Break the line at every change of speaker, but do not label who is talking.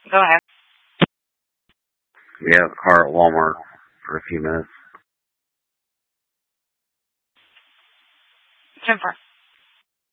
Go ahead.
We have a car at Walmart for a few minutes.
Jennifer.